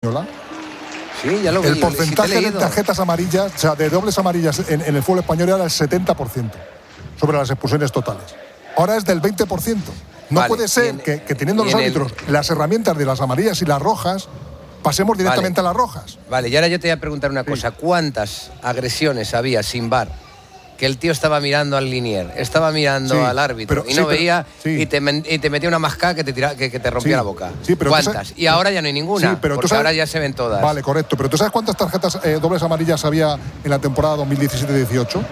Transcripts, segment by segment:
Sí, ya lo el porcentaje de tarjetas amarillas, o sea, de dobles amarillas en el fútbol español era del 70% sobre las expulsiones totales. Ahora es del 20%. No puede ser que teniendo los árbitros las herramientas de las amarillas y las rojas, pasemos directamente a las rojas. Vale, y ahora yo te voy a preguntar una cosa. ¿Cuántas agresiones había sin VAR? Que el tío estaba mirando al linier, estaba mirando al árbitro y no veía y te metía una mascada que te rompía la boca. ¿Cuántas? Y ahora ya no hay ninguna, porque ahora ya se ven todas. Vale, correcto. Pero ¿tú sabes cuántas tarjetas dobles amarillas había en la temporada 2017-18?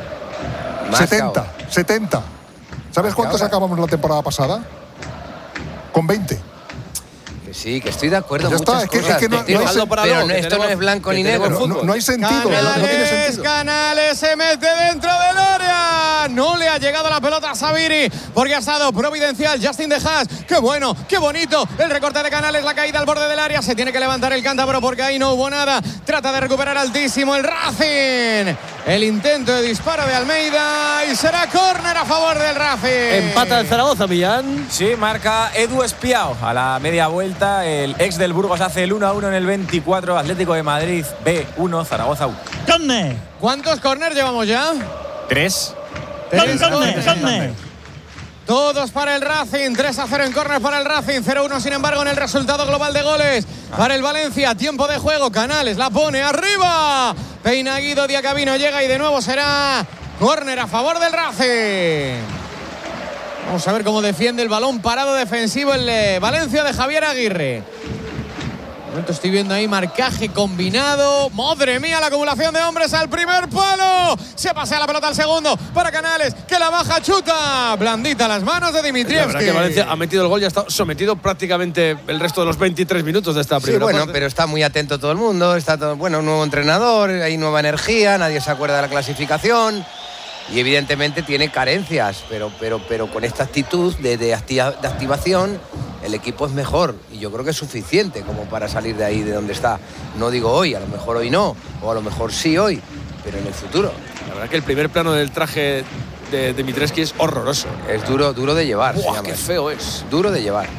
70. ¿Sabes cuántas acabamos la temporada pasada? Con 20. Sí, que estoy de acuerdo en muchas cosas. Pero esto no es blanco ni negro. No hay sentido. No tiene sentido. Canales se mete dentro del área. No le ha llegado la pelota a Sabiri porque ha estado providencial Justin De Haas. Qué bueno, qué bonito. El recorte de Canales, la caída al borde del área. Se tiene que levantar el cántabro porque ahí no hubo nada. Trata de recuperar altísimo el Racing. El intento de disparo de Almeida y será córner a favor del Racing. Empata el Zaragoza, Millán. Sí, marca Edu Espiao a la media vuelta. El ex del Burgos hace el 1-1 en el 24. Atlético de Madrid B1, Zaragoza 1. ¡Córner! ¿Cuántos córner llevamos ya? 3. ¡Córner! Todos para el Racing, 3-0 en córner para el Racing, 0-1 sin embargo en el resultado global de goles para el Valencia. Tiempo de juego, Canales la pone arriba, peina Guido, Diacabino llega y de nuevo será córner a favor del Racing. Vamos a ver cómo defiende el balón parado defensivo el Valencia de Javier Aguirre. De momento estoy viendo ahí marcaje combinado. ¡Madre mía! La acumulación de hombres al primer palo. Se pasea la pelota al segundo para Canales, que la baja, chuta. Blandita las manos de Dimitrievski. La verdad que Valencia ha metido el gol y ha estado sometido prácticamente el resto de los 23 minutos de esta primera parte. Pero está muy atento todo el mundo. Está todo, un nuevo entrenador, hay nueva energía, nadie se acuerda de la clasificación. Y evidentemente tiene carencias, pero con esta actitud de activación el equipo es mejor y yo creo que es suficiente como para salir de ahí de donde está. No digo hoy, a lo mejor hoy no, o a lo mejor sí hoy, pero en el futuro. La verdad que el primer plano del traje de Dimitrievski es horroroso. Es duro de llevar. ¡Buah, qué feo es! Duro de llevar.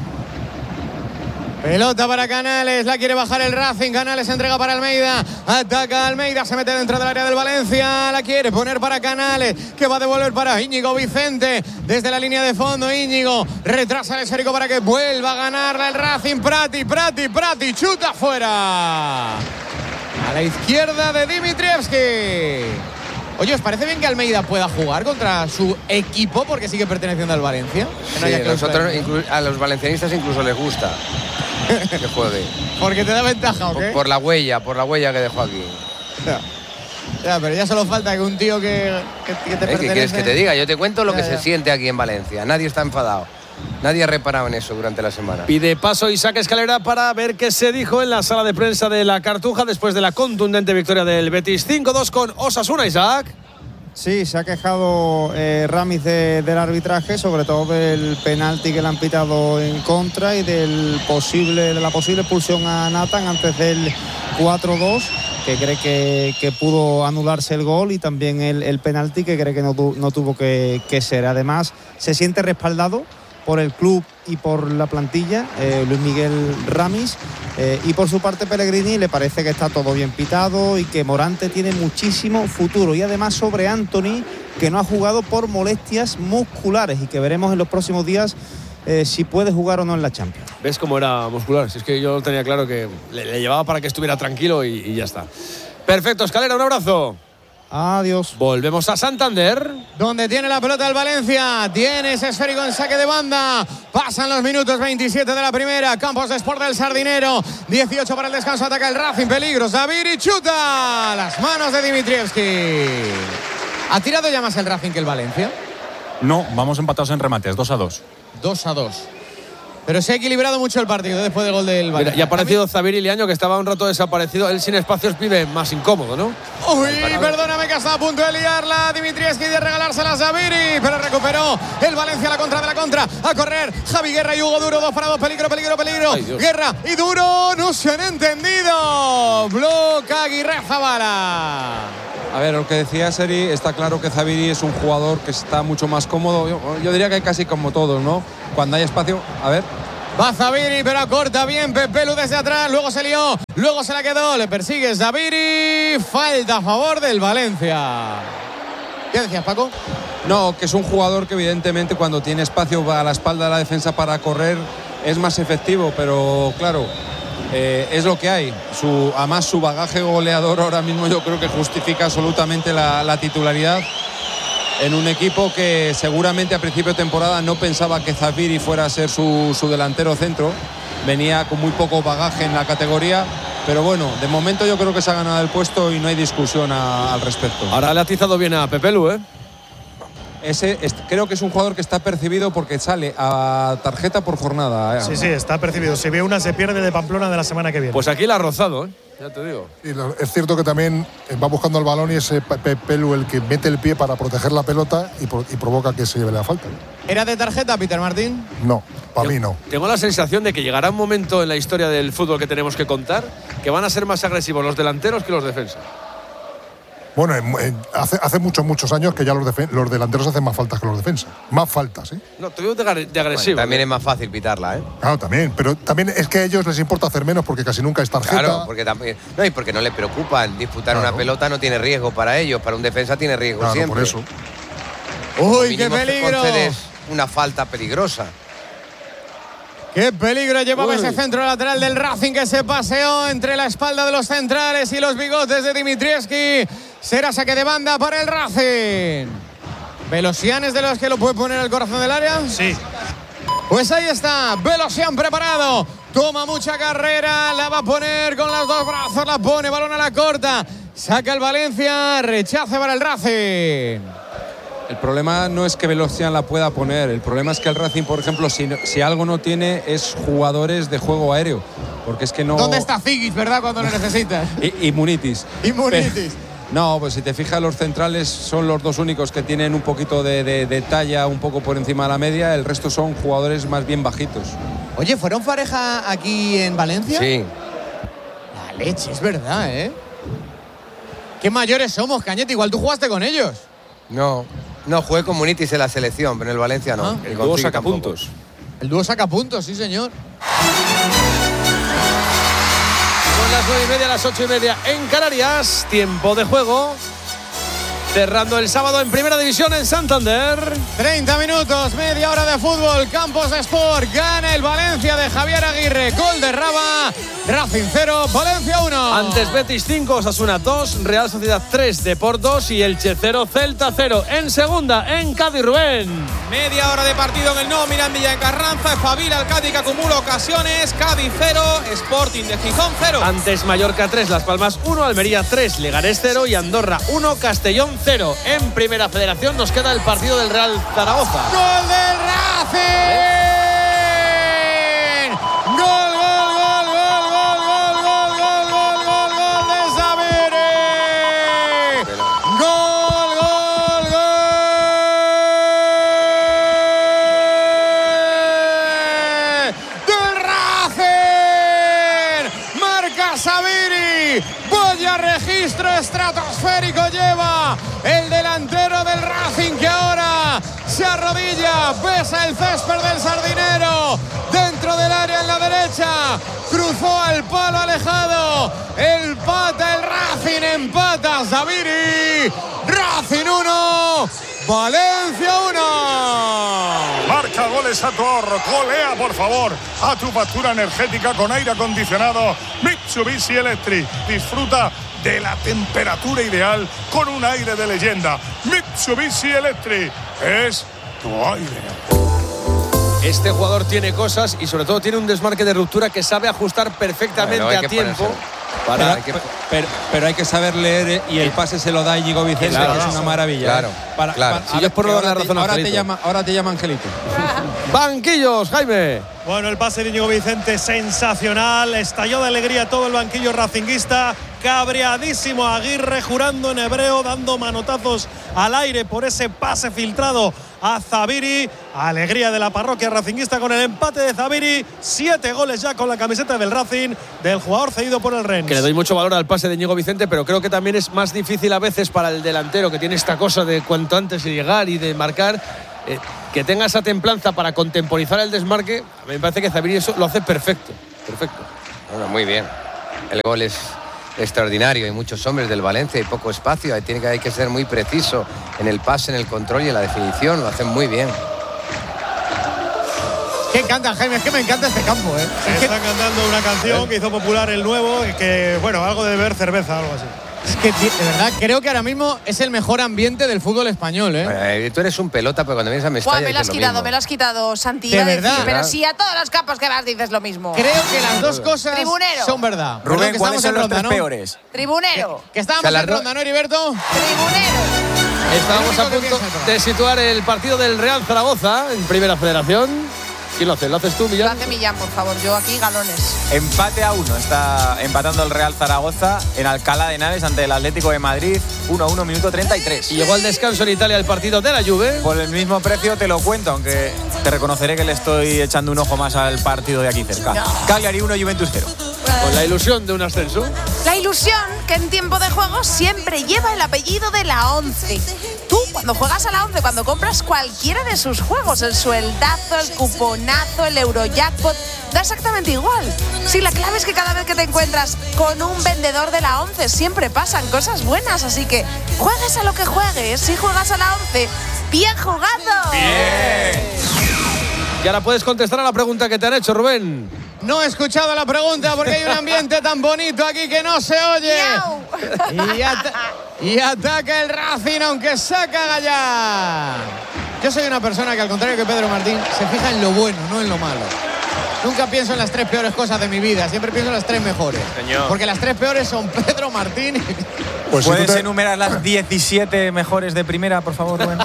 Pelota para Canales, la quiere bajar el Racing, Canales entrega para Almeida, ataca Almeida, se mete dentro del área del Valencia, la quiere poner para Canales, que va a devolver para Íñigo Vicente, desde la línea de fondo, Íñigo, retrasa el esférico para que vuelva a ganarla el Racing, Prati, chuta fuera, a la izquierda de Dimitrievski. Oye, ¿os parece bien que Almeida pueda jugar contra su equipo porque sigue perteneciendo al Valencia? Sí, a los valencianistas incluso les gusta que juegue. ¿Porque te da ventaja o qué? Por la huella que dejó aquí. Ya, pero ya solo falta que un tío que te pertenece... ¿Qué quieres que te diga? Yo te cuento lo que se siente aquí en Valencia. Nadie está enfadado. Nadie ha reparado en eso durante la semana. Pide paso Isaac Escalera para ver qué se dijo en la sala de prensa de la Cartuja después de la contundente victoria del Betis 5-2 con Osasuna, Isaac. Sí, se ha quejado Ramis del arbitraje, sobre todo del penalti que le han pitado en contra y de la posible expulsión a Nathan antes del 4-2, que cree que pudo anularse el gol, y también el penalti que cree que no tuvo que ser. Además, se siente respaldado por el club y por la plantilla, Luis Miguel Ramis, y por su parte Pellegrini le parece que está todo bien pitado y que Morante tiene muchísimo futuro, y además sobre Antony, que no ha jugado por molestias musculares y que veremos en los próximos días si puede jugar o no en la Champions. ¿Ves cómo era muscular? Si es que yo tenía claro que le llevaba para que estuviera tranquilo y ya está. Perfecto, Escalera, un abrazo. Adiós. Volvemos a Santander, donde tiene la pelota el Valencia, tiene ese esférico en saque de banda, pasan los minutos 27 de la primera, Campos de Sport del Sardinero, 18 para el descanso, ataca el Racing, peligros, Sabiri, chuta, las manos de Dimitrievski. ¿Ha tirado ya más el Racing que el Valencia? No, vamos empatados en remates, 2-2. 2-2. Pero se ha equilibrado mucho el partido después del gol del Valencia. Y ha aparecido Zabiri Liaño, que estaba un rato desaparecido. Él sin espacios vive más incómodo, ¿no? Uy, perdóname que está a punto de liarla Dimitrievski, de regalársela a Zabiri, pero recuperó el Valencia la contra. A correr Javi Guerra y Hugo Duro, 2 para 2, peligro. Ay, Guerra y Duro no se han entendido. Bloca Aguirre Zabala. A ver, lo que decía Seri, está claro que Zabiri es un jugador que está mucho más cómodo. Yo diría que casi como todos, ¿no? Cuando hay espacio, a ver. Va Zabiri, pero acorta bien Pepelu desde atrás. Luego se lió, luego se la quedó. Le persigue Zabiri. Falta a favor del Valencia. ¿Qué decías, Paco? No, que es un jugador que evidentemente cuando tiene espacio a la espalda de la defensa para correr es más efectivo, pero claro, es lo que hay. Además su bagaje goleador ahora mismo yo creo que justifica absolutamente la titularidad en un equipo que seguramente a principio de temporada no pensaba que Zabiri fuera a ser su delantero centro. Venía con muy poco bagaje en la categoría, pero bueno, de momento yo creo que se ha ganado el puesto y no hay discusión al respecto. Ahora le ha atizado bien a Pepelu, ¿eh? Creo que es un jugador que está percibido porque sale a tarjeta por jornada. Sí, está percibido. Si ve una, se pierde de Pamplona de la semana que viene. Pues aquí la ha rozado, ¿eh? Ya te digo. Y es cierto que también va buscando el balón y es Pepelu el que mete el pie para proteger la pelota y provoca que se lleve la falta. ¿Era de tarjeta, Peter Martín? No, para mí no. Tengo la sensación de que llegará un momento en la historia del fútbol que tenemos que contar que van a ser más agresivos los delanteros que los defensas. Bueno, hace muchos años que ya los delanteros hacen más faltas que los defensas. Más faltas, ¿eh? No, te digo de agresivo. Bueno, también es más fácil pitarla, ¿eh? Claro, también. Pero también es que a ellos les importa hacer menos porque casi nunca es tarjeta. Claro, porque también. No, y porque no les preocupan. Disputar una pelota no tiene riesgo para ellos. Para un defensa tiene riesgo siempre. Por eso. ¡Uy, qué peligro! Una falta peligrosa. ¡Qué peligro llevaba ese centro lateral del Racing que se paseó entre la espalda de los centrales y los bigotes de Dimitrievski! Será saque de banda para el Racing. ¿Velosian es de los que lo puede poner al corazón del área? Sí. Pues ahí está, Velosian preparado. Toma mucha carrera, la va a poner con los dos brazos, la pone, balón a la corta. Saca el Valencia, rechace para el Racing. El problema no es que Velosian la pueda poner, el problema es que el Racing, por ejemplo, si algo no tiene es jugadores de juego aéreo, porque es que no... ¿Dónde está Zigis, verdad, cuando lo necesitas? y Munitis. Y Munitis. No, pues si te fijas, los centrales son los dos únicos que tienen un poquito de talla un poco por encima de la media, el resto son jugadores más bien bajitos. Oye, ¿fueron pareja aquí en Valencia? Sí. La leche, es verdad, ¿eh? Qué mayores somos, Cañete, igual tú jugaste con ellos. No jugué con Munitis en la selección, pero en el Valencia no. El dúo saca puntos. El dúo saca puntos, sí, señor. Son las 9:30, las 8:30 en Canarias. Tiempo de juego. Cerrando el sábado en Primera División en Santander. 30 minutos, media hora de fútbol. Campos Sport, gana el Valencia de Javier Aguirre. Gol de Raba, Racing 0, Valencia 1. Antes Betis 5, Osasuna 2, Real Sociedad 3, Depor 2 y Elche 0, Celta 0. En segunda, en Cádiz, Rubén. Media hora de partido en el No Mirandilla en Carranza. Espabila el Cádiz que acumula ocasiones. Cádiz 0, Sporting de Gijón 0. Antes Mallorca 3, Las Palmas 1, Almería 3, Leganés 0 y Andorra 1, Castellón 0. En Primera Federación nos queda el partido del Real Zaragoza. ¡Gol del Racing! ¡Gol, gol, gol, gol, gol, gol, gol, gol, gol, gol, gol de Zabiri! ¡Gol, gol, gol! ¡Del Racing! ¡Marca Zabiri! ¡Vaya registro estratosférico lleva el delantero del Racing, que ahora se arrodilla, besa el césped del Sardinero, dentro del área en la derecha, cruzó al palo alejado, empata el Racing, empata Zabiri, Racing 1, Valencia 1. Marca goles a tu ahorro, golea por favor a tu factura energética con aire acondicionado Mitsubishi Electric. Disfruta de la temperatura ideal con un aire de leyenda. Mitsubishi Electric es tu aire. Este jugador tiene cosas y sobre todo tiene un desmarque de ruptura que sabe ajustar perfectamente a tiempo. Pero hay que saber leer y el pase se lo da Íñigo Vicente, claro, que es una maravilla. Claro. Si yo por no darle razón a Angelito. Ahora te llama Angelito. Banquillos, Jaime. Bueno, el pase de Íñigo Vicente sensacional. Estalló de alegría todo el banquillo racinguista. Cabreadísimo Aguirre, jurando en hebreo, dando manotazos al aire por ese pase filtrado a Zabiri. Alegría de la parroquia racinguista con el empate de Zabiri. 7 goles ya con la camiseta del Racing, del jugador cedido por el Rennes. Que le doy mucho valor al pase de Íñigo Vicente, pero creo que también es más difícil a veces para el delantero, que tiene esta cosa de cuanto antes de llegar y de marcar. que tenga esa templanza para contemporizar el desmarque, a mí me parece que Zubiri eso lo hace perfecto. Bueno, muy bien. El gol es extraordinario. Hay muchos hombres del Valencia y poco espacio. Hay que ser muy preciso en el pase, en el control y en la definición. Lo hacen muy bien. ¿Qué canta, Jaime? Es que me encanta este campo, ¿eh? Están cantando una canción que hizo popular el nuevo, que, bueno, algo de beber cerveza, algo así. Es que, de verdad, creo que ahora mismo es el mejor ambiente del fútbol español, ¿eh? Bueno, tú eres un pelota, pero cuando vienes a Mestalla me lo has quitado, Santi. De verdad. Pero si a todos los campos que vas dices lo mismo. Creo que las dos cosas Tribunero. son verdad. Rubén, que ¿cuáles son los tres ¿no? peores? Tribunero. Que estábamos en ronda, ¿no, Heriberto? Tribunero. Estábamos a punto de situar el partido del Real Zaragoza en Primera Federación. ¿Quién lo hace? ¿Lo haces tú, Millán? Lo hace Millán, por favor. Yo aquí galones. Empate a 1. Está empatando el Real Zaragoza en Alcalá de Henares ante el Atlético de Madrid. 1-1, minuto 33. Y llegó al descanso en Italia el partido de la Juve. Por el mismo precio te lo cuento, aunque te reconoceré que le estoy echando un ojo más al partido de aquí cerca. No. Cagliari 1, Juventus 0. Con la ilusión de un ascenso. La ilusión que en tiempo de juego siempre lleva el apellido de la 11. Tú, cuando juegas a la 11, cuando compras cualquiera de sus juegos, el sueldazo, el cuponazo, el Eurojackpot, da exactamente igual. Sí, la clave es que cada vez que te encuentras con un vendedor de la 11 siempre pasan cosas buenas, así que juegues a lo que juegues, si juegas a la 11, ¡bien jugado! ¡Bien! Y ahora puedes contestar a la pregunta que te han hecho, Rubén. No he escuchado la pregunta porque hay un ambiente tan bonito aquí que no se oye. Y ataca el Racing, aunque saca Gallá. Yo soy una persona que, al contrario que Pedro Martín, se fija en lo bueno, no en lo malo. Nunca pienso en las tres peores cosas de mi vida, siempre pienso en las tres mejores. Señor. Porque las tres peores son Pedro Martín. Pues ¿puedes enumerar las 17 mejores de primera, por favor, Rubén?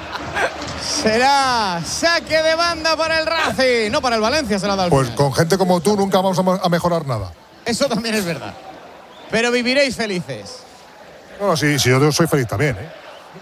Será saque de banda para el Racing, no para el Valencia, se lo ha dado. Pues con gente como tú nunca vamos a mejorar nada. Eso también es verdad. Pero viviréis felices. Bueno, sí, yo soy feliz también, ¿eh?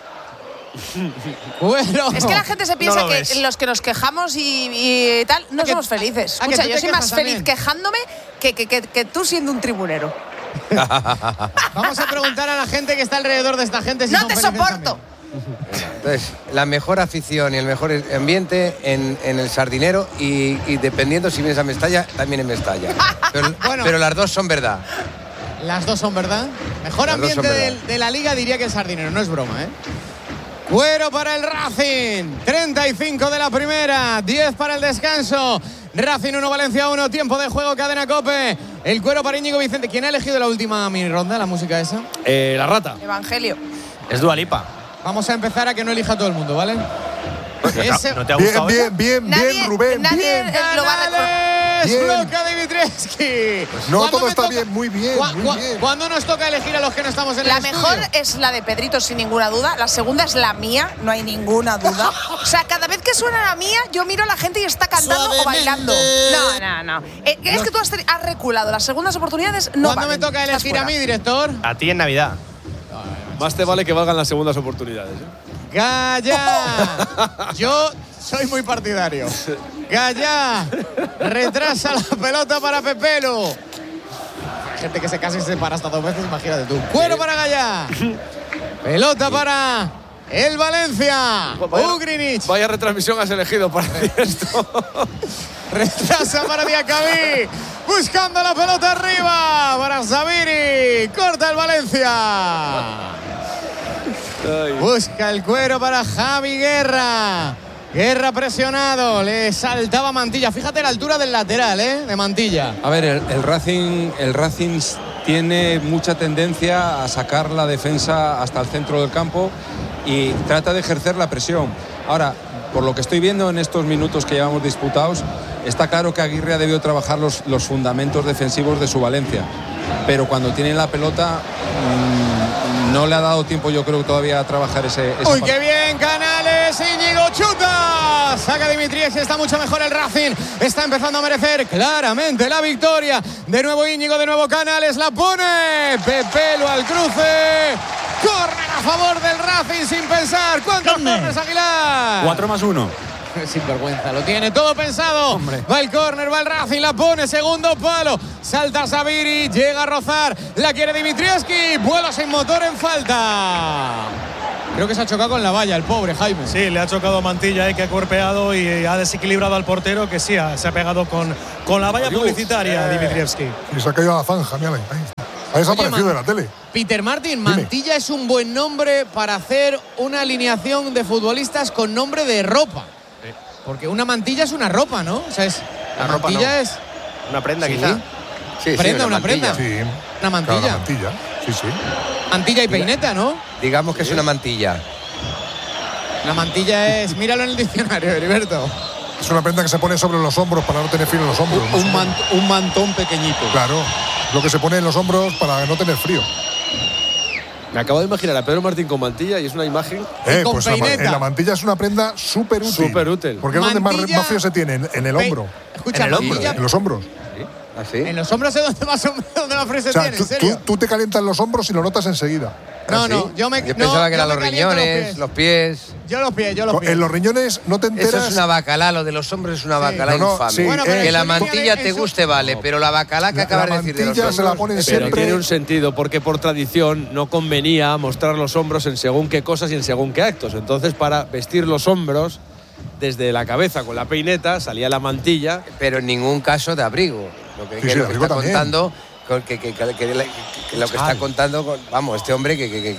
Bueno, es que la gente se piensa que los que nos quejamos y tal no somos felices. Escucha, yo soy más feliz quejándome que tú siendo un tribunero. Vamos a preguntar a la gente que está alrededor de esta gente si no son te felices soporto. También. Entonces, la mejor afición y el mejor ambiente en el Sardinero y dependiendo si vienes a Mestalla, también en Mestalla. Pero las dos son verdad. Las dos son verdad. Mejor ambiente de la liga diría que el Sardinero, no es broma, ¿eh? Cuero para el Racing, 35 de la primera, 10 para el descanso. Racing 1, Valencia 1, tiempo de juego, cadena COPE. El cuero para Íñigo Vicente. ¿Quién ha elegido la última mini ronda, la música esa? La rata. Evangelio. Es Dua Lipa. Vamos a empezar a que no elija todo el mundo, ¿vale? ¿No te ha gustado? Bien, Rubén, nadie bien. lo va a recordar. Luka Dimitrescu. No, todo está bien, muy bien. ¿Cuándo nos toca elegir a los que no estamos en el estudio? La mejor es la de Pedrito, sin ninguna duda. La segunda es la mía, no hay ninguna duda. O sea, cada vez que suena la mía, yo miro a la gente y está cantando o bailando. No. Es que tú has reculado. Las segundas oportunidades no ¿Cuándo me toca elegir a mí, director? A ti en Navidad. Más te vale que valgan las segundas oportunidades, ¿eh? ¡Calla! Yo soy muy partidario. ¡Calla! Retrasa la pelota para Pepelu. Hay gente que se casa y se separa hasta 2 veces, imagínate tú. Cuero para Gallá. Pelota para el Valencia. Ugrinic. Vaya retransmisión has elegido para esto. Retrasa para Diacabí. Buscando la pelota arriba para Zubiri. Corta el Valencia. Busca el cuero para Javi Guerra. Guerra presionado, le saltaba Mantilla. Fíjate la altura del lateral, de Mantilla. A ver, el Racing tiene mucha tendencia a sacar la defensa hasta el centro del campo y trata de ejercer la presión. Ahora, por lo que estoy viendo en estos minutos que llevamos disputados, está claro que Aguirre ha debido trabajar los fundamentos defensivos de su Valencia. Pero cuando tiene la pelota, no le ha dado tiempo, yo creo, todavía a trabajar ese ¡Uy, qué bien! Canales, Íñigo chuta. Saca Dimitrievski, está mucho mejor el Racing. Está empezando a merecer claramente la victoria. De nuevo Íñigo, de nuevo Canales, la pone. Pepelu al cruce. Córner a favor del Racing sin pensar. ¿Cuántos corners, Aguilar? 4+1. Sin vergüenza, lo tiene todo pensado. Hombre. Va el córner, va el Racing, la pone, segundo palo. Salta Zubiri, llega a rozar. La quiere Dimitrievski. Vuelo sin motor en falta. Creo que se ha chocado con la valla, el pobre Jaime. Sí, le ha chocado Mantilla, que ha cuerpeado y ha desequilibrado al portero, que sí, se ha pegado con la valla publicitaria, Dimitrievski. Y se ha caído a la zanja, mira, ahí está. Ha desaparecido de la tele. Peter Martin, Mantilla es un buen nombre para hacer una alineación de futbolistas con nombre de ropa. Porque una mantilla es una ropa, ¿no? O sea, la mantilla no. Es una prenda, ¿sí? quizá. Sí, prenda, una prenda. Sí. Una mantilla. Claro, una mantilla. Sí, sí. Mantilla y peineta, ¿no? Digamos que es una mantilla. La mantilla es, míralo en el diccionario, Heriberto. Es una prenda que se pone sobre los hombros para no tener frío en los hombros. Un mantón pequeñito. Claro, lo que se pone en los hombros para no tener frío. Me acabo de imaginar a Pedro Martín con mantilla y es una imagen. Pues la mantilla es una prenda súper útil. Súper útil. Porque es donde más frío se tiene, en el hombro. Escucha, en los hombros. ¿Ah, sí? En los hombros es donde más frío se tiene, ¿en serio? Tú te calientas los hombros y lo notas enseguida. No, yo pensaba que eran los riñones, los pies. Yo los pies. En los riñones no te enteras. Eso es una bacalá, lo de los hombres es una bacalá infame. Sí, bueno, que la mantilla te guste, vale, pero la bacalá que acabas de decir de los hombros, se la ponen siempre. Pero tiene un sentido, porque por tradición no convenía mostrar los hombros en según qué cosas y en según qué actos. Entonces, para vestir los hombros desde la cabeza con la peineta salía la mantilla. Pero en ningún caso de abrigo. Lo que está contando. Lo que está contando, vamos, este hombre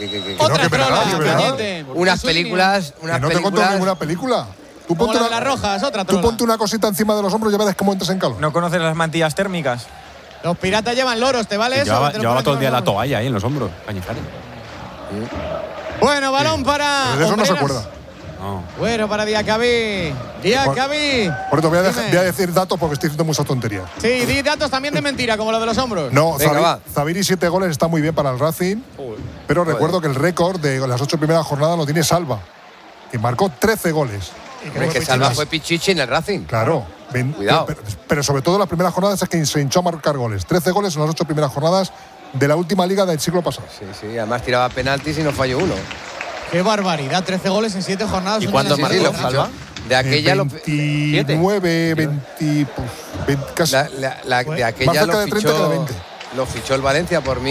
unas películas. No te contó ninguna película. Tú ponte una cosita encima de los hombros y ya verás cómo entras en calor. ¿No conoces las mantillas térmicas? Los piratas llevan loros, ¿te vale eso? Llevaba todo el día la toalla ahí en los hombros, Cañizares. Bueno, balón para. Pero de eso no se acuerda. No. Bueno, para Diacabí. Diacabí. Por eso voy a decir datos porque estoy diciendo muchas tonterías. Sí, di datos también de mentira, como lo de los hombros. No, Zabiri 7 goles está muy bien para el Racing. Pero recuerdo que el récord de las 8 primeras jornadas lo tiene Salva, que marcó 13 goles. Es que Salva fue Pichichi en el Racing. Claro. Cuidado. Pero sobre todo en las primeras jornadas es que se hinchó a marcar goles. 13 goles en las 8 primeras jornadas de la última liga del siglo pasado. Sí, además tiraba penaltis y no falló uno. Qué barbaridad, 13 goles en 7 jornadas. ¿Y cuándo marcó Salva? De aquella 29, 20, casi. De aquella lo fichó el Valencia por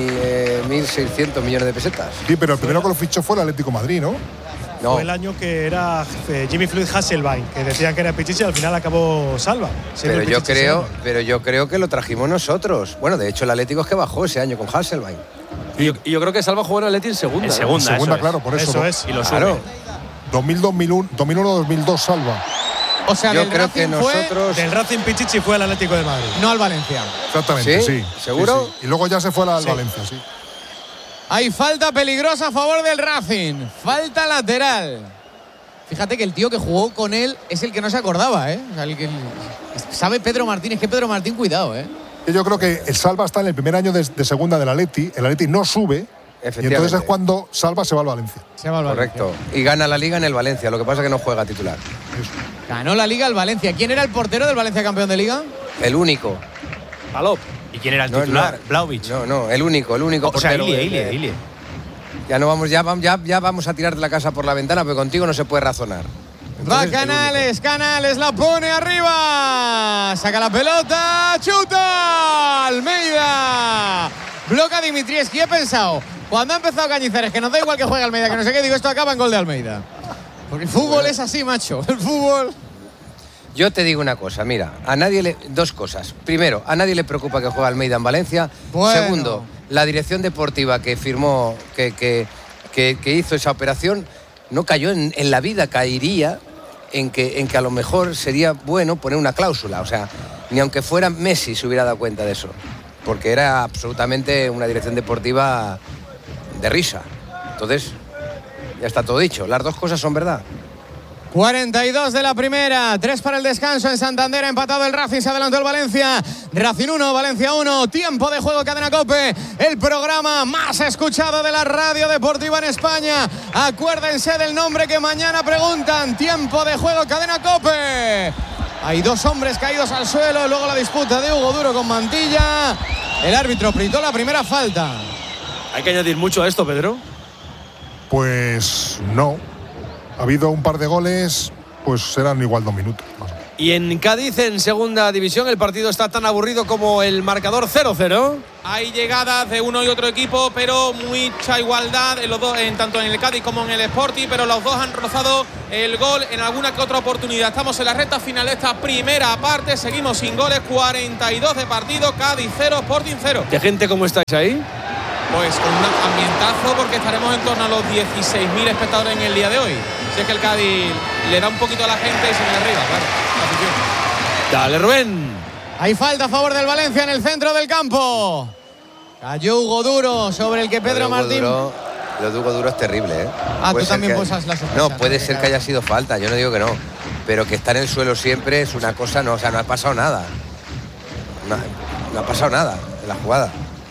1.600 millones de pesetas. Sí, pero el primero que lo fichó fue el Atlético de Madrid, ¿no? No. Fue el año que era Jimmy Floyd Hasselbein, que decían que era Pichichi y al final acabó Salva. Pero yo creo que lo trajimos nosotros. Bueno, de hecho el Atlético es que bajó ese año con Hasselbein. Y yo creo que Salva jugó en Atleti en segunda. En segunda, claro, por eso. Eso es. Y lo claro. 2001-2002 Salva. O sea, yo creo que nosotros. Del Racing Pichichi fue al Atlético de Madrid. No al Valencia. Exactamente, sí. ¿Seguro? Sí. Y luego ya se fue al Valencia, sí. Hay falta peligrosa a favor del Racing. Falta lateral. Fíjate que el tío que jugó con él es el que no se acordaba, ¿eh? O sea, el que sabe Pedro Martín. Es que Pedro Martín, cuidado, ¿eh? Yo creo que el Salva está en el primer año de segunda del Atleti. El Atleti no sube. Y entonces es cuando Salva se va al Valencia. Correcto. Y gana la Liga en el Valencia. Lo que pasa es que no juega titular. Ganó la Liga el Valencia. ¿Quién era el portero del Valencia campeón de Liga? El único. Palop. ¿Y quién era el titular? Vlahovic. No, el único portero. Ilie. Ya vamos a tirar de la casa por la ventana, pero contigo no se puede razonar. Va Canales, la pone arriba. Saca la pelota, chuta. Almeida. Bloca Dimitrievski. He pensado, cuando ha empezado Cañizares, que nos da igual que juegue Almeida, que no sé qué, digo, esto acaba en gol de Almeida. Porque el fútbol es así, macho. El fútbol. Yo te digo una cosa, mira, dos cosas. Primero, a nadie le preocupa que juegue Almeida en Valencia. Bueno. Segundo, la dirección deportiva que firmó, que hizo esa operación, no cayó en la vida, caería en que a lo mejor sería bueno poner una cláusula. O sea, ni aunque fuera Messi se hubiera dado cuenta de eso. Porque era absolutamente una dirección deportiva de risa. Entonces, ya está todo dicho. Las dos cosas son verdad. 42 de la primera, 3 para el descanso en Santander, empatado el Racing, se adelantó el Valencia. Racing 1, Valencia 1, tiempo de juego, Cadena COPE, el programa más escuchado de la radio deportiva en España. Acuérdense del nombre que mañana preguntan, tiempo de juego, Cadena COPE. Hay 2 hombres caídos al suelo, luego la disputa de Hugo Duro con Mantilla. El árbitro pitó la primera falta. ¿Hay que añadir mucho a esto, Pedro? Pues no. Ha habido un par de goles, pues serán igual 2 minutos. Y en Cádiz, en segunda división, el partido está tan aburrido como el marcador 0-0. Hay llegadas de uno y otro equipo, pero mucha igualdad en los dos, tanto en el Cádiz como en el Sporting, pero los dos han rozado el gol en alguna que otra oportunidad. Estamos en la recta final de esta primera parte, seguimos sin goles, 42 de partido, Cádiz 0, Sporting 0. ¿Qué gente cómo estáis ahí? Pues con un ambientazo, porque estaremos en torno a los 16.000 espectadores en el día de hoy. Si es que el Cádiz le da un poquito a la gente y se viene arriba, claro. Dale, Rubén. Hay falta a favor del Valencia en el centro del campo. Cayó Hugo Duro, sobre el que Pedro Martín. Lo de Hugo Duro es terrible, ¿eh? Tú también posas la sospecha. No, puede ser que haya sido falta, yo no digo que no. Pero que está en el suelo siempre es una cosa, no, o sea, no ha pasado nada. No ha pasado nada en la jugada.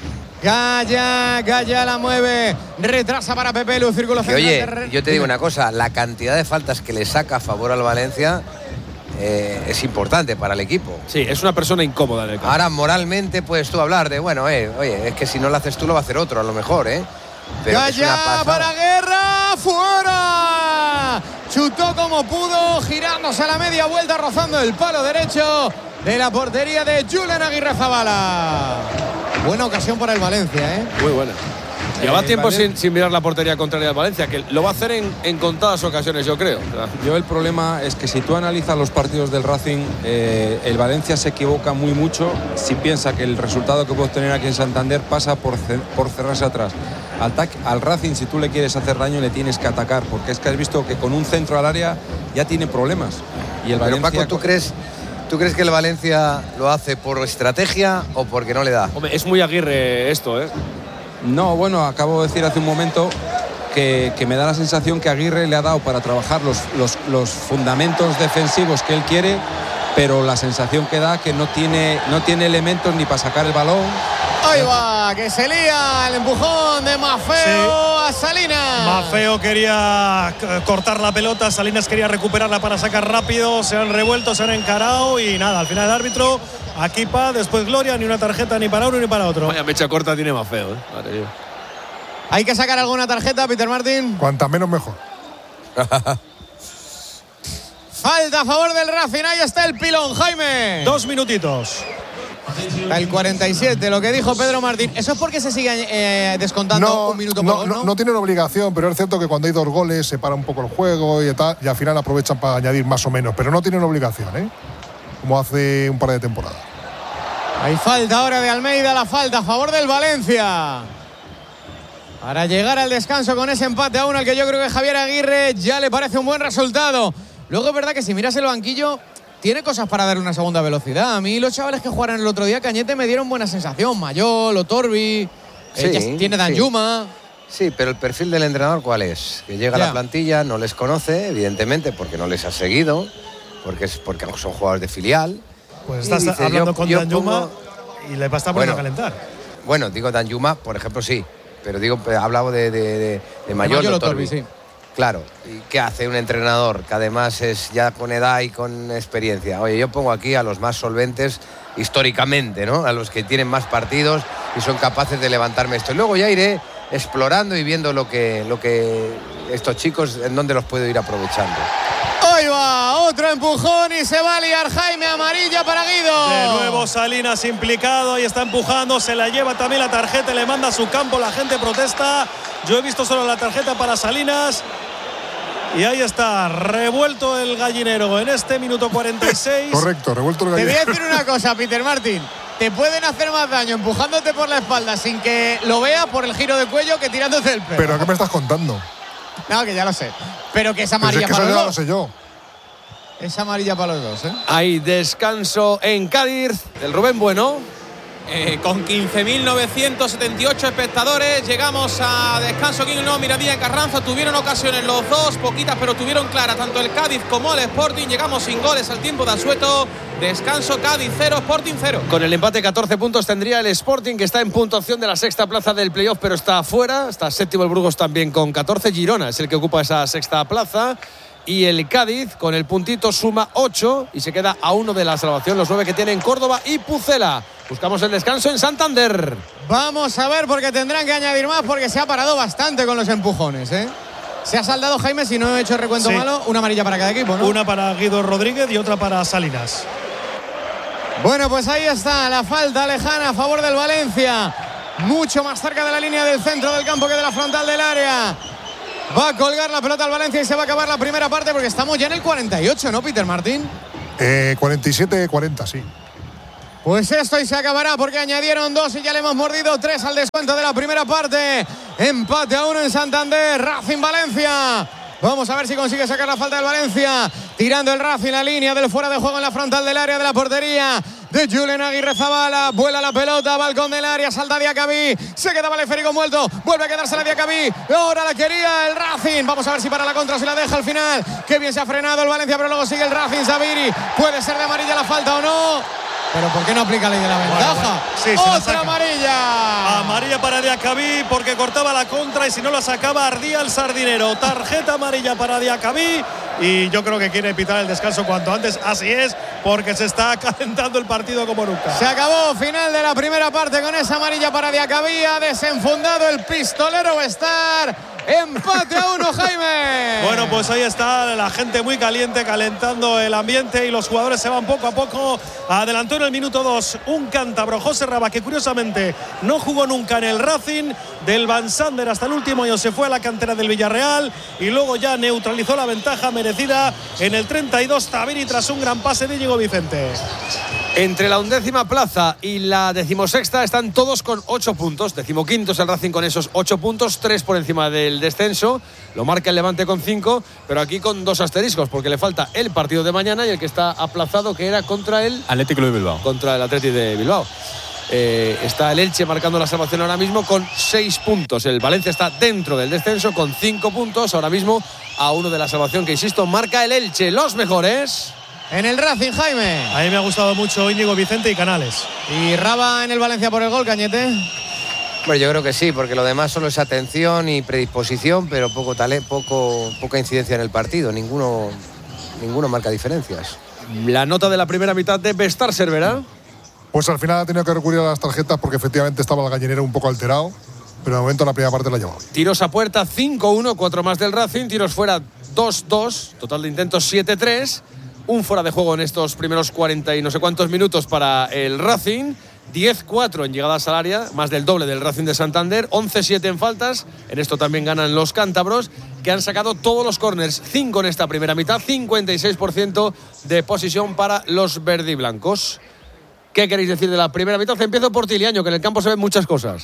Gaya la mueve, retrasa para Pepe Lu, círculo central. Oye, yo te digo una cosa, la cantidad de faltas que le saca a favor al Valencia es importante para el equipo. Sí, es una persona incómoda en el campo. Ahora, moralmente puedes tú hablar de, bueno, oye, es que si no lo haces tú lo va a hacer otro, a lo mejor, Pero Gaya para Guerra, fuera. Chutó como pudo, girándose a la media vuelta, rozando el palo derecho de la portería de Julen Aguirrezabala. Buena ocasión para el Valencia, Muy buena. Lleva tiempo sin mirar la portería contraria al Valencia, que lo va a hacer en contadas ocasiones, yo creo. Yo el problema es que si tú analizas los partidos del Racing, el Valencia se equivoca muy mucho si piensa que el resultado que puede obtener aquí en Santander pasa por cerrarse atrás. Al Racing, si tú le quieres hacer daño, le tienes que atacar, porque es que has visto que con un centro al área ya tiene problemas. Y el Pero Valencia, Paco, ¿tú crees que el Valencia lo hace por estrategia o porque no le da? Hombre, es muy Aguirre esto, No, bueno, acabo de decir hace un momento que me da la sensación que Aguirre le ha dado para trabajar los fundamentos defensivos que él quiere, pero la sensación que da que no tiene elementos ni para sacar el balón. Ahí va, que se lía el empujón de Maffeo a Salinas. Maffeo quería cortar la pelota, Salinas quería recuperarla para sacar rápido, se han revuelto, se han encarado y nada, al final el árbitro, aquí después Gloria, ni una tarjeta ni para uno ni para otro. Vaya mecha corta tiene Maffeo, Madre mía. ¿Hay que sacar alguna tarjeta, Peter Martín? Cuanta menos mejor. Falta a favor del Racing, ahí está el pilón, Jaime. 2 minutitos. Está el 47, lo que dijo Pedro Martín. ¿Eso es porque se sigue descontando un minuto por gol? No tienen obligación, pero es cierto que cuando hay 2 goles se para un poco el juego y al final aprovechan para añadir más o menos. Pero no tienen obligación, como hace un par de temporadas. Hay falta ahora de Almeida, la falta a favor del Valencia. Para llegar al descanso con ese empate a 1, al que yo creo que Javier Aguirre ya le parece un buen resultado. Luego es verdad que si miras el banquillo, tiene cosas para darle una segunda velocidad. A mí los chavales que jugaron el otro día, Cañete, me dieron buena sensación. Mayol, Otorbi, tiene Danjuma. Sí, pero el perfil del entrenador, ¿cuál es? Que llega a la plantilla, no les conoce, evidentemente, porque no les ha seguido, porque son jugadores de filial. Pues estás hablando con Danjuma y le va a estar poniendo a calentar. Bueno, digo Danjuma, por ejemplo, sí, pero hablaba de Mayol, Otorbi. Sí. Claro, ¿y qué hace un entrenador que además es ya con edad y con experiencia? Oye, yo pongo aquí a los más solventes históricamente, ¿no? A los que tienen más partidos y son capaces de levantarme esto. Y luego ya iré explorando y viendo lo que estos chicos, en dónde los puedo ir aprovechando. Ahí va, otro empujón y se va a liar Jaime, amarilla para Guido. De nuevo Salinas implicado y está empujando, se la lleva también la tarjeta, le manda a su campo, la gente protesta. Yo he visto solo la tarjeta para Salinas. Y ahí está, revuelto el gallinero en este minuto 46. Correcto, revuelto el gallinero. Te voy a decir una cosa, Peter Martín. Te pueden hacer más daño empujándote por la espalda sin que lo veas por el giro de cuello que tirándote el pelo. ¿Pero qué me estás contando? No, que ya lo sé. Pero que es amarilla para los dos. Lo sé yo. Es amarilla para los dos, Hay descanso en Cádiz del Rubén Bueno. Con 15.978 espectadores llegamos a descanso aquí en Nuevo Miradía en Carranza. Tuvieron ocasiones los dos, poquitas, pero tuvieron claras tanto el Cádiz como el Sporting. Llegamos sin goles al tiempo de asueto. Descanso, Cádiz 0, Sporting 0. Con el empate 14 puntos tendría el Sporting, que está en puntuación de la sexta plaza del playoff, pero está afuera. Está séptimo el Burgos también con 14. Girona es el que ocupa esa sexta plaza. Y el Cádiz, con el puntito, suma 8 y se queda a 1 de la salvación, los 9 que tienen Córdoba y Pucela. Buscamos el descanso en Santander. Vamos a ver, porque tendrán que añadir más, porque se ha parado bastante con los empujones, Se ha saldado, Jaime, si no he hecho recuento malo, una amarilla para cada equipo, ¿no? Una para Guido Rodríguez y otra para Salinas. Bueno, pues ahí está la falta lejana a favor del Valencia. Mucho más cerca de la línea del centro del campo que de la frontal del área. Va a colgar la pelota al Valencia y se va a acabar la primera parte porque estamos ya en el 48, ¿no, Peter Martín? 47-40, sí. Pues esto y se acabará porque añadieron 2 y ya le hemos mordido 3 al descuento de la primera parte. Empate a 1 en Santander, Racing Valencia. Vamos a ver si consigue sacar la falta del Valencia. Tirando el Racing, la línea del fuera de juego en la frontal del área de la portería de Julen Aguirrezabala. Vuela la pelota, balcón del área, salta Diacabí. Se quedaba el esférico muerto, vuelve a quedarse la Diacabí. Ahora la quería el Racing. Vamos a ver si para la contra, si la deja al final. Qué bien se ha frenado el Valencia, pero luego sigue el Racing. Sabiri, puede ser de amarilla la falta o no. Pero ¿por qué no aplica la ley de la ventaja? Bueno. Sí, ¡otra amarilla! Amarilla para Diacabí porque cortaba la contra y si no la sacaba ardía el sardinero. Tarjeta amarilla para Diacabí y yo creo que quiere pitar el descanso cuanto antes. Así es, porque se está calentando el partido como nunca. Se acabó, final de la primera parte con esa amarilla para Diacabí. Ha desenfundado el pistolero Star. Empate a 1, Jaime. Bueno, pues ahí está la gente muy caliente, calentando el ambiente y los jugadores se van poco a poco. Adelantó en el minuto 2 un cántabro, José Raba, que curiosamente no jugó nunca en el Racing. Del Van Sander hasta el último año se fue a la cantera del Villarreal y luego ya neutralizó la ventaja merecida en el 32 Tabiri tras un gran pase de Íñigo Vicente. Entre la 11ª plaza y la 16ª están todos con 8 puntos. 15º es el Racing con esos 8 puntos, 3 por encima del descenso. Lo marca el Levante con 5, pero aquí con 2 asteriscos, porque le falta el partido de mañana y el que está aplazado, que era contra el Atlético de Bilbao. Contra el Atleti de Bilbao. Está el Elche marcando la salvación ahora mismo con 6 puntos. El Valencia está dentro del descenso con 5 puntos. Ahora mismo a 1 de la salvación, que insisto, marca el Elche. Los mejores en el Racing, Jaime. A mí me ha gustado mucho Íñigo Vicente y Canales. ¿Y Raba en el Valencia por el gol, Cañete? Bueno, yo creo que sí, porque lo demás solo es atención y predisposición, pero poca incidencia en el partido. Ninguno marca diferencias. La nota de la primera mitad de Bestar Cervera. Pues al final ha tenido que recurrir a las tarjetas porque efectivamente estaba el gallinero un poco alterado, pero de momento la primera parte la llevaba. Tiros a puerta 5-1, 4 más del Racing. Tiros fuera 2-2, total de intentos 7-3. Un fuera de juego en estos primeros 40 y no sé cuántos minutos para el Racing. 10-4 en llegadas al área, más del doble del Racing de Santander. 11-7 en faltas. En esto también ganan los cántabros, que han sacado todos los córners. 5 en esta primera mitad. 56% de posesión para los verdiblancos. ¿Qué queréis decir de la primera mitad? Empiezo por Tiliaño, que en el campo se ven muchas cosas.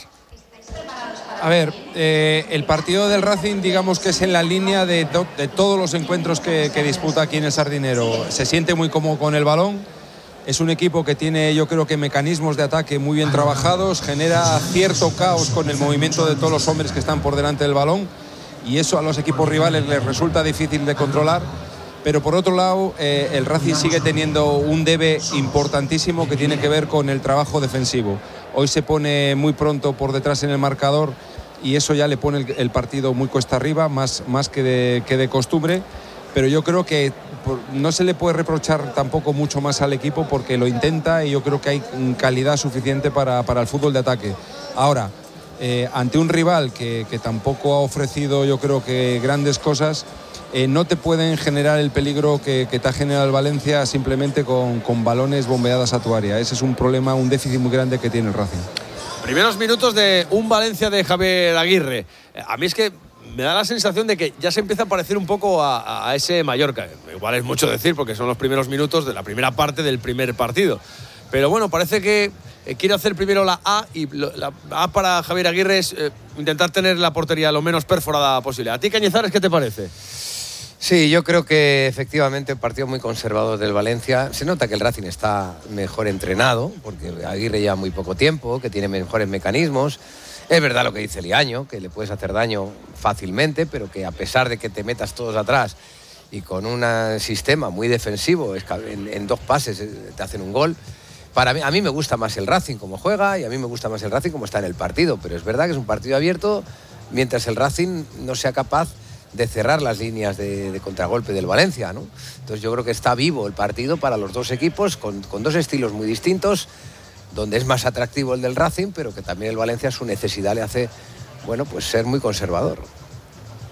A ver, el partido del Racing, digamos que es en la línea de todos los encuentros que disputa aquí en el Sardinero. Se siente muy cómodo con el balón. Es un equipo que tiene, yo creo que, mecanismos de ataque muy bien trabajados. Genera cierto caos con el movimiento de todos los hombres que están por delante del balón. Y eso a los equipos rivales les resulta difícil de controlar. Pero por otro lado, el Racing sigue teniendo un debe importantísimo que tiene que ver con el trabajo defensivo. Hoy se pone muy pronto por detrás en el marcador y eso ya le pone el partido muy cuesta arriba, más que de costumbre. Pero yo creo que no se le puede reprochar tampoco mucho más al equipo porque lo intenta y yo creo que hay calidad suficiente para el fútbol de ataque. Ahora, ante un rival que tampoco ha ofrecido, yo creo que grandes cosas, no te pueden generar el peligro que te ha generado el Valencia simplemente con balones bombeadas a tu área. Ese es un problema, un déficit muy grande que tiene el Racing. Primeros minutos de un Valencia de Javier Aguirre. A mí es que me da la sensación de que ya se empieza a parecer un poco a ese Mallorca. Igual es mucho decir porque son los primeros minutos de la primera parte del primer partido. Pero bueno, parece que quiere hacer primero la A y la A para Javier Aguirre es intentar tener la portería lo menos perforada posible. ¿A ti, Cañizares, qué te parece? Sí, yo creo que efectivamente un partido muy conservador del Valencia. Se nota que el Racing está mejor entrenado, porque Aguirre lleva muy poco tiempo, que tiene mejores mecanismos. Es verdad lo que dice Liaño, que le puedes hacer daño fácilmente, pero que a pesar de que te metas todos atrás y con un sistema muy defensivo, en 2 pases te hacen un gol. A mí me gusta más el Racing como juega y a mí me gusta más el Racing como está en el partido, pero es verdad que es un partido abierto mientras el Racing no sea capaz de cerrar las líneas de contragolpe del Valencia, ¿no? Entonces yo creo que está vivo el partido para los dos equipos con 2 estilos muy distintos, donde es más atractivo el del Racing, pero que también el Valencia, su necesidad le hace, bueno, pues ser muy conservador.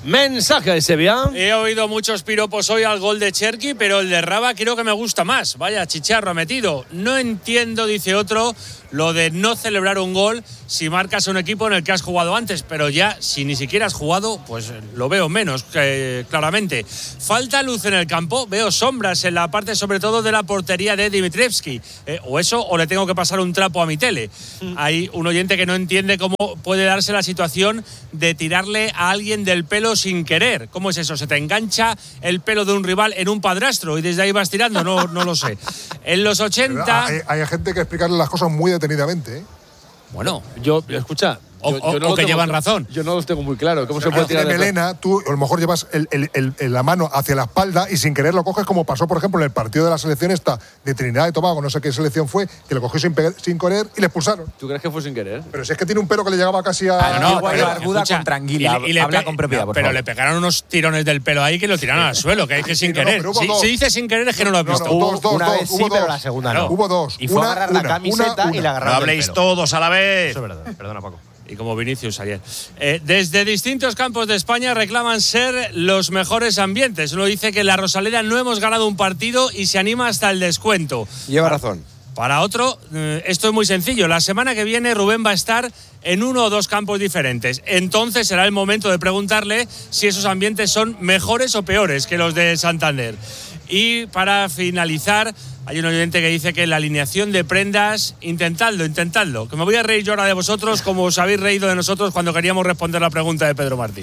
Mensaje de Sevilla. He oído muchos piropos hoy al gol de Cherki, pero el de Raba creo que me gusta más. Vaya chicharro ha metido. No entiendo, dice otro, lo de no celebrar un gol si marcas a un equipo en el que has jugado antes, pero ya si ni siquiera has jugado, pues lo veo menos claramente. Falta luz en el campo, veo sombras en la parte sobre todo de la portería de Dimitrievski. O eso, o le tengo que pasar un trapo a mi tele. Hay un oyente que no entiende cómo puede darse la situación de tirarle a alguien del pelo sin querer. ¿Cómo es eso? ¿Se te engancha el pelo de un rival en un padrastro y desde ahí vas tirando? No lo sé. En los 80… Hay gente que explicarle las cosas muy detenidamente, ¿eh? Bueno, yo escucha… Yo no que llevan razón. Yo no los tengo muy claro. ¿Cómo se puede tirar de melena? Tú a lo mejor llevas la mano hacia la espalda y sin querer lo coges, como pasó, por ejemplo, en el partido de la selección esta de Trinidad y Tobago, no sé qué selección fue, que lo cogió sin querer y le expulsaron. ¿Tú crees que fue sin querer? Pero si es que tiene un pelo que le llegaba casi a… Arguda con tranquila. Y habla con propiedad, por pero favor. le pegaron unos tirones del pelo ahí que lo tiraron al suelo, que es que sin querer. Si dice sin querer es que no lo has visto. Una vez sí, pero la segunda no. Hubo dos. Y fue a agarrar la camiseta y la agarraron. No habléis todos a la vez. Eso es verdad. Perdona, Paco. Y como Vinicius ayer. Desde distintos campos de España reclaman ser los mejores ambientes. Uno dice que en la Rosaleda no hemos ganado un partido y se anima hasta el descuento. Lleva razón. Para otro, esto es muy sencillo. La semana que viene Rubén va a estar en uno o dos campos diferentes. Entonces será el momento de preguntarle si esos ambientes son mejores o peores que los de Santander. Y para finalizar, hay un oyente que dice que la alineación de prendas, intentadlo. Que me voy a reír yo ahora de vosotros como os habéis reído de nosotros cuando queríamos responder la pregunta de Pedro Martín.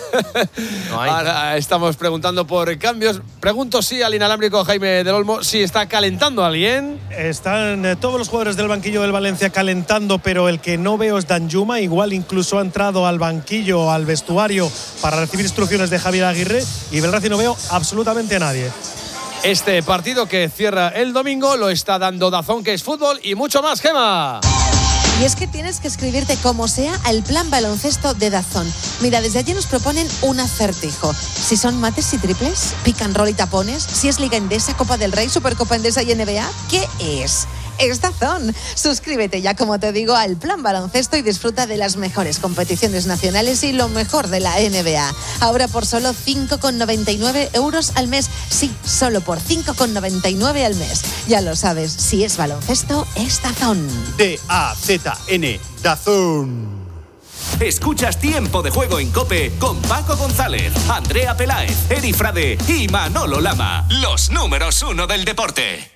Ahora estamos preguntando por cambios. Pregunto si al inalámbrico Jaime del Olmo si está calentando a alguien. Están todos los jugadores del banquillo del Valencia calentando, pero el que no veo es Danjuma. Igual incluso ha entrado al banquillo, al vestuario, para recibir instrucciones de Javier Aguirre. Y del Racing no veo absolutamente a nadie. Este partido que cierra el domingo lo está dando DAZN, que es fútbol y mucho más, Gema. Y es que tienes que escribirte como sea al plan baloncesto de DAZN. Mira, desde allí nos proponen un acertijo. Si son mates y triples, pick and roll y tapones, si es Liga Endesa, Copa del Rey, Supercopa Endesa y NBA, ¿qué es? Es DAZN. Suscríbete ya, como te digo, al plan baloncesto y disfruta de las mejores competiciones nacionales y lo mejor de la NBA. Ahora por solo 5,99 € al mes. Sí, solo por 5,99 al mes. Ya lo sabes, si es baloncesto, es DAZN. DAZN, DAZN. Escuchas Tiempo de Juego en COPE con Paco González, Andrea Peláez, Eri Frade y Manolo Lama. Los números 1 del deporte.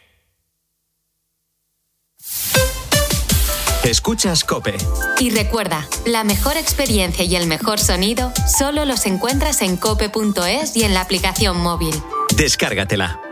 Escuchas COPE. Y recuerda, la mejor experiencia y el mejor sonido solo los encuentras en cope.es y en la aplicación móvil. Descárgatela.